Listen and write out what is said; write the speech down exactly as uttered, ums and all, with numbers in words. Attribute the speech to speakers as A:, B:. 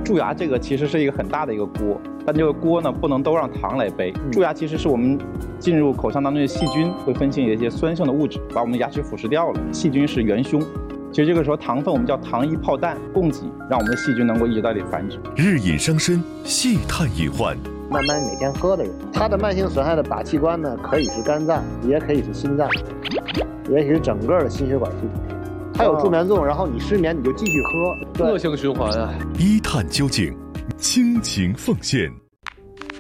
A: 蛀牙这个其实是一个很大的一个锅，但这个锅呢不能都让糖来背。蛀牙其实是我们进入口腔当中的细菌会分泌一些酸性的物质，把我们的牙齿腐蚀掉了。细菌是元凶。其实这个时候糖分我们叫糖衣炮弹供给，让我们的细菌能够一直在这里繁殖。
B: 日饮伤身，细探隐患。
C: 慢慢每天喝的人，他的慢性损害的靶器官呢，可以是肝脏，也可以是心脏，也许是整个的心血管系统。它有助眠作用，然后你失眠你就继续喝，
D: 恶性循环啊！
B: 一探究竟，倾情奉献。